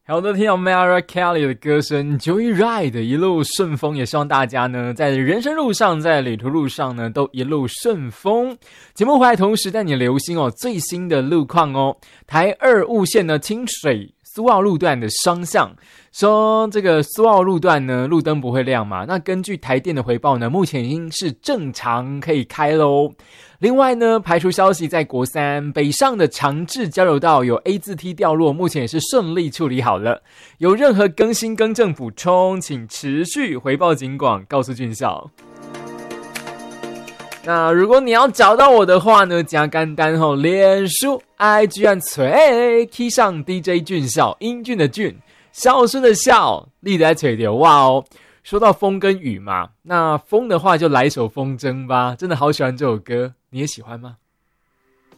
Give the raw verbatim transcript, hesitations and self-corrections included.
好的，听到 Mariah Carey 的歌声 Joyride 一路顺风，也希望大家呢在人生路上，在旅途路上呢都一路顺风。节目回来同时带你留心哦最新的路况哦。台二雾线呢清水苏澳路段的双向，说这个苏澳路段呢路灯不会亮嘛，那根据台电的回报呢，目前已经是正常可以开咯。另外呢，排除消息，在国三北上的长治交流道有 A 字梯掉落，目前也是顺利处理好了。有任何更新更正补充，请持续回报警广，告诉军校。那如果你要找到我的话呢，加干单吼，脸书 I G 按锤 key 上 D J 俊孝，英俊的俊，孝顺的孝，立在锤的哇哦。说到风跟雨嘛，那风的话就来一首风筝吧，真的好喜欢这首歌，你也喜欢吗？